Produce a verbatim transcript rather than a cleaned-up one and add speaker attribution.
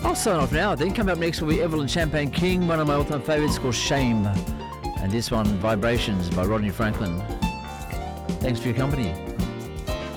Speaker 1: I'll sign off now. Then come up next will be Evelyn Champagne King, one of my all-time favourites called Shame. And this one, Vibrations by Rodney Franklin. Thanks for your company.